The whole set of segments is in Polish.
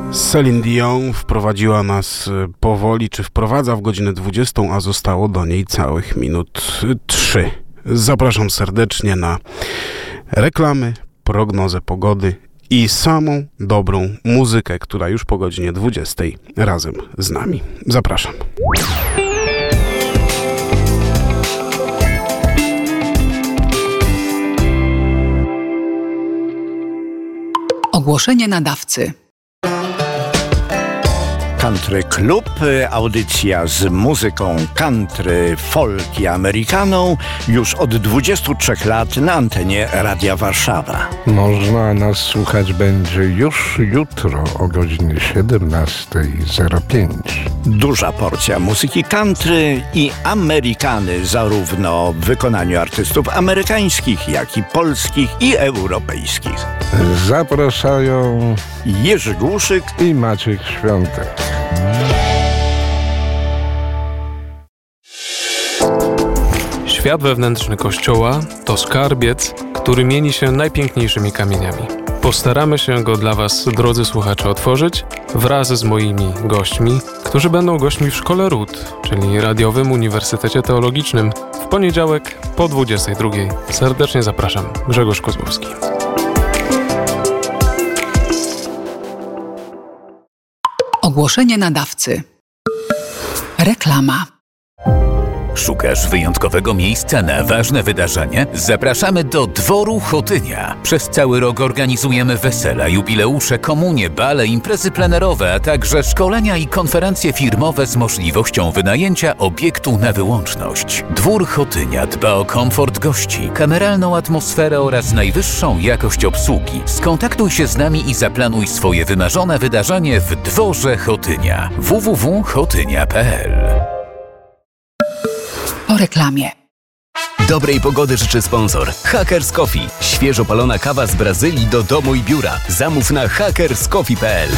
Celine Dion wprowadziła nas powoli, czy wprowadza w godzinę 20, a zostało do niej całych minut 3. Zapraszam serdecznie na reklamy, prognozę pogody i samą dobrą muzykę, która już po godzinie 20 razem z nami. Zapraszam. Ogłoszenie nadawcy. Country Club, audycja z muzyką country, folk i amerykaną już od 23 lat na antenie Radia Warszawa. Można nas słuchać będzie już jutro o godzinie 17:05. Duża porcja muzyki country i amerykany, zarówno w wykonaniu artystów amerykańskich, jak i polskich i europejskich. Zapraszają Jerzy Głuszyk i Maciek Świątek. Świat wewnętrzny Kościoła to skarbiec, który mieni się najpiękniejszymi kamieniami. Postaramy się go dla Was, drodzy słuchacze, otworzyć wraz z moimi gośćmi, którzy będą gośćmi w Szkole Ród, czyli Radiowym Uniwersytecie Teologicznym, w poniedziałek po 22. Serdecznie zapraszam. Grzegorz Kozłowski. Ogłoszenie nadawcy. Reklama. Szukasz wyjątkowego miejsca na ważne wydarzenie? Zapraszamy do Dworu Chotynia. Przez cały rok organizujemy wesela, jubileusze, komunie, bale, imprezy plenerowe, a także szkolenia i konferencje firmowe z możliwością wynajęcia obiektu na wyłączność. Dwór Chotynia dba o komfort gości, kameralną atmosferę oraz najwyższą jakość obsługi. Skontaktuj się z nami i zaplanuj swoje wymarzone wydarzenie w Dworze Chotynia. www.chotynia.pl. Po reklamie. Dobrej pogody życzy sponsor Hackers Coffee. Świeżo palona kawa z Brazylii do domu i biura. Zamów na hackerscoffee.pl.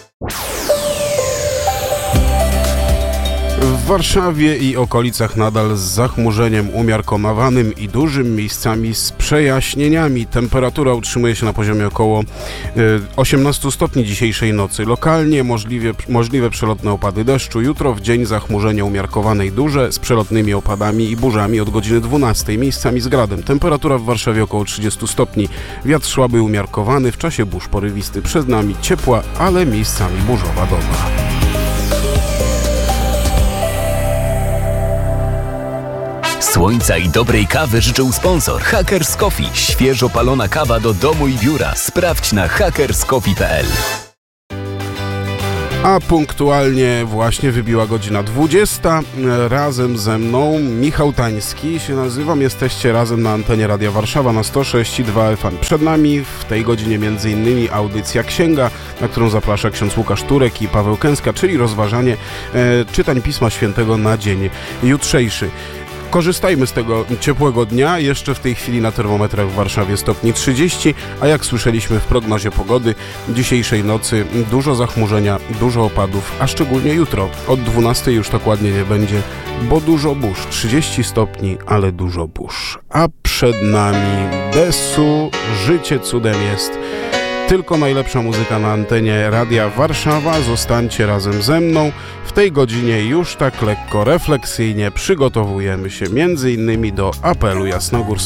W Warszawie i okolicach nadal z zachmurzeniem umiarkowanym i dużym, miejscami z przejaśnieniami. Temperatura utrzymuje się na poziomie około 18 stopni dzisiejszej nocy. Lokalnie możliwe przelotne opady deszczu. Jutro w dzień zachmurzenie umiarkowane i duże z przelotnymi opadami i burzami od godziny 12, miejscami z gradem. Temperatura w Warszawie około 30 stopni. Wiatr słaby umiarkowany, w czasie burz porywisty. Przed nami ciepła, ale miejscami burzowa doba. Słońca i dobrej kawy życzył sponsor Hackers Coffee. Świeżo palona kawa do domu i biura. Sprawdź na hackerscoffee.pl. A punktualnie właśnie wybiła godzina 20. Razem ze mną Michał Tański się nazywam. Jesteście razem na antenie Radia Warszawa na 106,2 FM. Przed nami w tej godzinie m.in. audycja Księga, na którą zaprasza ksiądz Łukasz Turek i Paweł Kęska, czyli rozważanie czytań Pisma Świętego na dzień jutrzejszy. Korzystajmy z tego ciepłego dnia. Jeszcze w tej chwili na termometrach w Warszawie stopni 30, a jak słyszeliśmy w prognozie pogody dzisiejszej nocy dużo zachmurzenia, dużo opadów, a szczególnie jutro. Od 12 już tak ładnie nie będzie, bo dużo burz. 30 stopni, ale dużo burz. A przed nami Desu, Życie cudem jest. Tylko najlepsza muzyka na antenie Radia Warszawa. Zostańcie razem ze mną. W tej godzinie już tak lekko refleksyjnie przygotowujemy się m.in. do apelu jasnogórskiego.